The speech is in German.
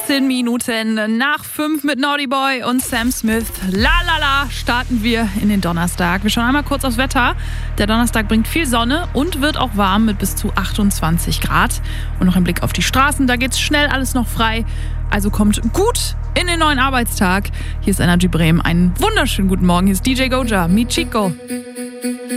18 Minuten nach 5 mit Naughty Boy und Sam Smith. La la la, starten wir in den Donnerstag. Wir schauen einmal kurz aufs Wetter. Der Donnerstag bringt viel Sonne und wird auch warm mit bis zu 28 Grad. Und noch ein Blick auf die Straßen, da geht's schnell alles noch frei. Also kommt gut in den neuen Arbeitstag. Hier ist Energy Bremen. Einen wunderschönen guten Morgen. Hier ist DJ Goja, Mi Chico.